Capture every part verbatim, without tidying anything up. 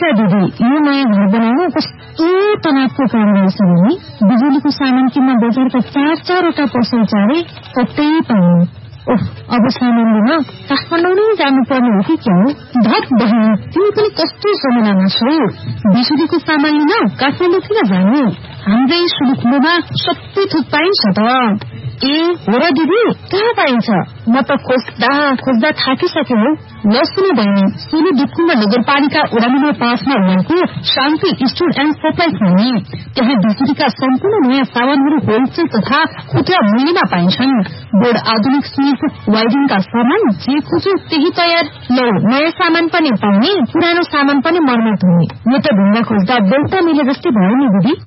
अच्छा दिदी, यो नयाँ घर बनाउनु कस्तो तनावको काम रहेछ भने बिजुलीको सामान किन्न बजारका चार चारवटा पसल चारे कतै पाउनु। ओह, अब सामान लिन काठमाडौँ नै जानुपर्ने हो कि क्या हो? धत बहिनी, तिमी पनि कस्तो जमानामा छौ? बिजुलीको सामान लिन काठमाडौँ किन जानु? हाम्रै सुलुखुम्बुमा सबै थोक पाइन्छ त। ए हो र दिदी, कहाँ पाइन्छ? म त खोज्दा खोज्दा थाकिसके हौ। ल सुन बहिनी, सोलु दुधकुण्ड नगरपालिका वडा नम्बर पाँचमा रहेको शान्ति स्टोर एण्ड सप्लाइज भन्ने त्यहाँ बिजुलीका सम्पूर्ण नयाँ सामानहरू होलसेल तथा खुद्रा मूल्यमा पाइन्छन्। बोर्ड, आधुनिक स्विच, वायरिङका सामान जे खोज्यो त्यही तयार। लौ, नयाँ सामान पनि पाउने, पुरानो सामान पनि मर्मत हुने। यो त ढुङ्गा खोज्दा बेलुका मिले जस्तै भयो नि दिदी।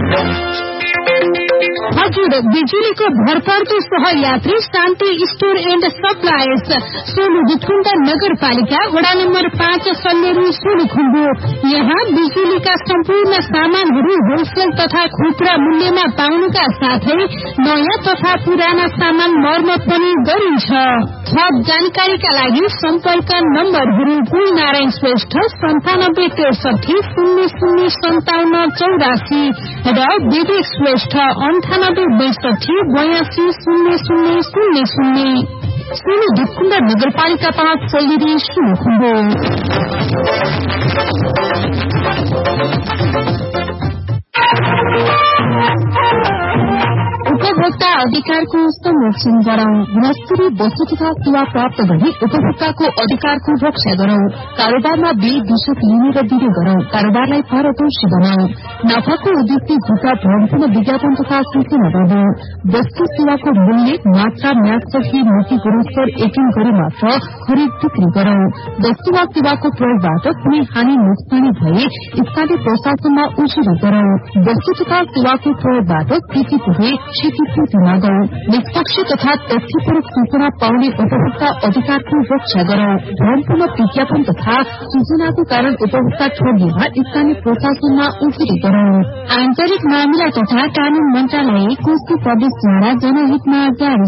हजुर, बिजुलीको भरपर्दो सहयात्री शान्ति store and supplies, Solu Dudhkund नगरपालिका वडा नम्बर पाँच, सल्लेरी, सोलुखुम्बु। यहाँ बिजुलीका सम्पूर्ण सामानहरू होलसेल तथा खुद्रा मूल्यमा पाउनुका साथै नयाँ तथा पुराना सामान मर्मत पनि गरिन्छ। थप जानकारीका लागि सम्पर्क नम्बरहरू कुल नारायण श्रेष्ठ सन्तानब्बे त्रिसठी शून्य शून्य सन्ताउन्न चौरासी र विवेक श्रेष्ठ अन्ठानब्बे बैसठी बयासी शून्य शून्य शून्य शून्य। सोलु दुधकुण्ड नगरपालिका पाँच, सल्लेरी, सोलुखुम्बु। उपभोक्ता अधिकारको संरक्षण गरौं। गुणस्तरीय वस्तु तथा सेवा प्राप्त गरी उपभोक्ताको अधिकारको रक्षा गरौं। कारोबारमा बिल विशत लिने र दिने गरौं। कारोबारलाई पारदर्शी बनाऊ। नाफाको उद्देश्य जुका भ्रमपूर्ण विज्ञापन तथा सूचना गर्नु। वस्तु सेवाको मूल्य, मात्रा, म्यादसही नीति गुणस्तर एकिन गरी मात्र खरिद बिक्री गरौं। वस्तु वा सेवाको प्रयोगबाट कुनै हानि नोक्सानी भए स्थानीय प्रशासनमा उजुरी गरौं। वस्तु तथा सेवाको प्रयोगबाट क्षति पुगे क्षतिपूर्ति मागौं। निष्पक्ष तथा तथ्यपरक सूचना पाउने उपभोक्ता अधिकारको रक्षा गरौं। भ्रमपूर्ण विज्ञापन तथा सूचनाको कारण उपभोक्ता ठगिएमा स्थानीय प्रशासनमा उजुरी गरौं। आन्तरिक मामिला तथा कानून मन्त्रालय कोषको प्रदेशद्वारा जनहितमा जारी।